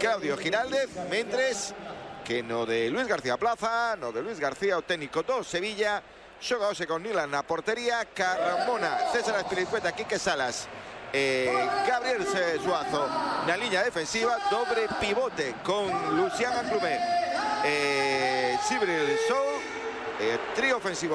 Claudio Giraldez, mentres que no de Luis García Plaza, no de Luis García, o técnico do Sevilla, xogaose con Nilan na portería, Carmona, César Azpilicueta, Quique Salas, Gabriel Suazo na liña defensiva, dobre pivote con Lucián Anclumé, Cibril Sou, trío ofensivo